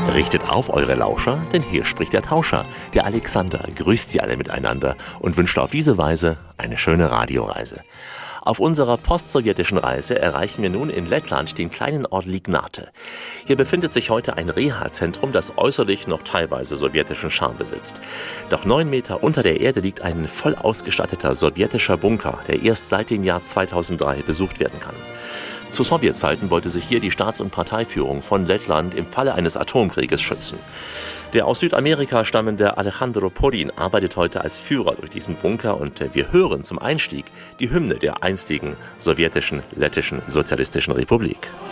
Richtet auf eure Lauscher, denn hier spricht der Tauscher. Der Alexander grüßt sie alle miteinander und wünscht auf diese Weise eine schöne Radioreise. Auf unserer postsowjetischen Reise erreichen wir nun in Lettland den kleinen Ort Lignate. Hier befindet sich heute ein Reha-Zentrum, das äußerlich noch teilweise sowjetischen Charme besitzt. Doch 9 Meter unter der Erde liegt ein voll ausgestatteter sowjetischer Bunker, der erst seit dem Jahr 2003 besucht werden kann. Zu Sowjetzeiten wollte sich hier die Staats- und Parteiführung von Lettland im Falle eines Atomkrieges schützen. Der aus Südamerika stammende Alejandro Podin arbeitet heute als Führer durch diesen Bunker und wir hören zum Einstieg die Hymne der einstigen sowjetischen Lettischen Sozialistischen Republik.